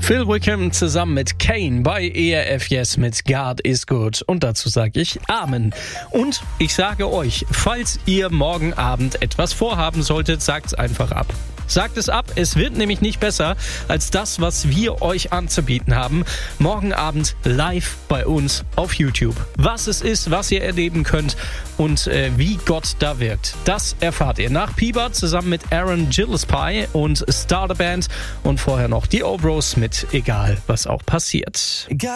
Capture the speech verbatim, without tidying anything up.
Phil Wickham zusammen mit Kane bei E R F Yes mit God is Good. Und dazu sage ich Amen. Und ich sage euch, falls ihr morgen Abend etwas vorhaben solltet, sagt's einfach ab. Sagt es ab, es wird nämlich nicht besser als das, was wir euch anzubieten haben. Morgen Abend live bei uns auf YouTube. Was es ist, was ihr erleben könnt und äh, wie Gott da wirkt, das erfahrt ihr nach Piba zusammen mit Aaron Gillespie und Starter Band und vorher noch die Obros mit Egal, was auch passiert.